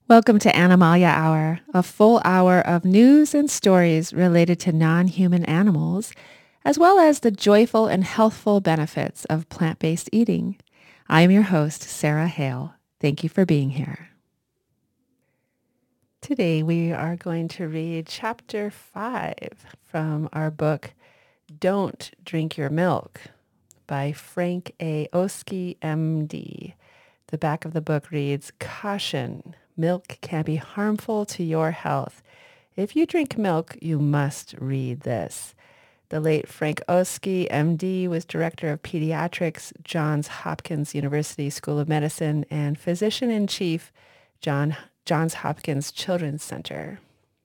Welcome to Animalia Hour, a full hour of news and stories related to non-human animals, as well as the joyful and healthful benefits of plant-based eating. I am your host, Sarah Hale. Thank you for being here. Today we are going to read Chapter 5 from our book, Don't Drink Your Milk by Frank A. Oski, MD. The back of the book reads, Caution, milk can be harmful to your health. If you drink milk, you must read this. The late Frank Oski, MD, was director of pediatrics, Johns Hopkins University School of Medicine, and physician-in-chief, Johns Hopkins Children's Center.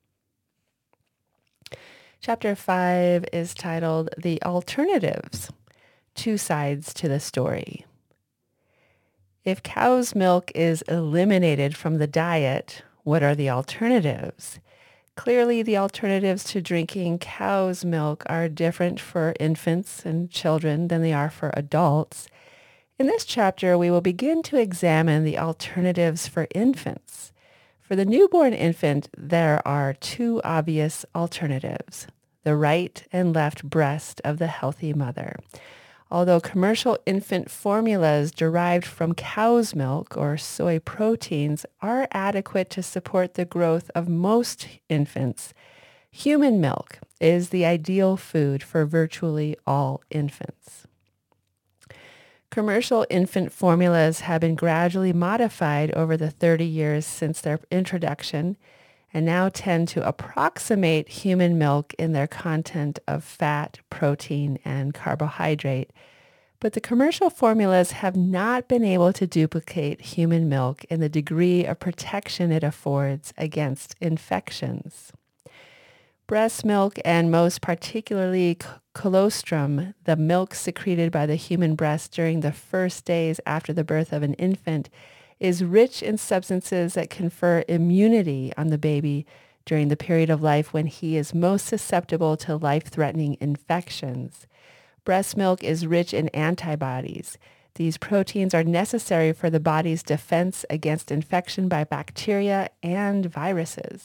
Chapter 5 is titled The Alternatives, Two Sides to the Story. If cow's milk is eliminated from the diet, what are the alternatives? Clearly, the alternatives to drinking cow's milk are different for infants and children than they are for adults. In this chapter, we will begin to examine the alternatives for infants. For the newborn infant, there are two obvious alternatives, the right and left breast of the healthy mother. Although commercial infant formulas derived from cow's milk or soy proteins are adequate to support the growth of most infants, human milk is the ideal food for virtually all infants. Commercial infant formulas have been gradually modified over the 30 years since their introduction and now tend to approximate human milk in their content of fat, protein, and carbohydrate. But the commercial formulas have not been able to duplicate human milk in the degree of protection it affords against infections. Breast milk, and most particularly colostrum, the milk secreted by the human breast during the first days after the birth of an infant, is rich in substances that confer immunity on the baby during the period of life when he is most susceptible to life-threatening infections. Breast milk is rich in antibodies. These proteins are necessary for the body's defense against infection by bacteria and viruses.